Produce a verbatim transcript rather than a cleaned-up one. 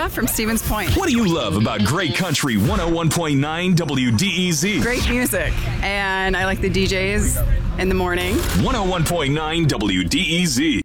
Sarah from Stevens Point. What do you love about Great Country one oh one point nine W D E Z? Great music, and I like the D Js in the morning. one oh one point nine W D E Z.